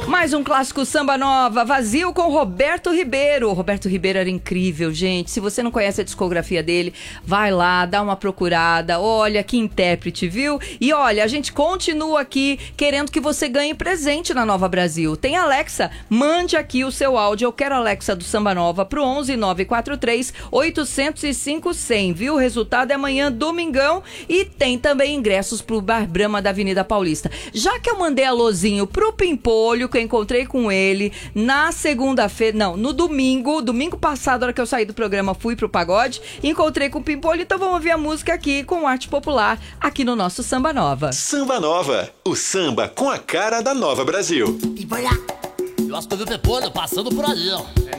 Mais um clássico Samba Nova, Vazio com Roberto Ribeiro. O Roberto Ribeiro era incrível, gente. Se você não conhece a discografia dele, vai lá, dá uma procurada. Olha, que intérprete, viu? E olha, a gente continua aqui querendo que você ganhe presente na Nova Brasil. Tem Alexa? Mande aqui o seu áudio. Eu quero Alexa do Samba Nova pro 11 943 805 100, viu? O resultado é amanhã, domingão. E tem também ingressos pro Bar Brahma da Avenida Paulista. Já que eu mandei alôzinho pro Pimpolho, que eu encontrei com ele na segunda-feira, não, no domingo passado, na hora que eu saí do programa, fui pro pagode, encontrei com o Pimpolho, então vamos ouvir a música aqui com arte popular, aqui no nosso Samba Nova. Samba Nova, o samba com a cara da Nova Brasil. E vai lá. Eu acho que eu vi o Pimpolho passando por ali, ó.